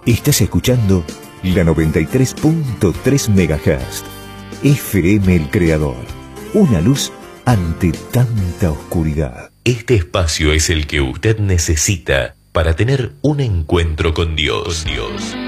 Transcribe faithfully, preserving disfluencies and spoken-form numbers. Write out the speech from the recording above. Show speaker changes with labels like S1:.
S1: Estás escuchando la noventa y tres punto tres megahertz. F M El Creador. Una luz ante tanta oscuridad.
S2: Este espacio es el que usted necesita para tener un encuentro con Dios. Con Dios.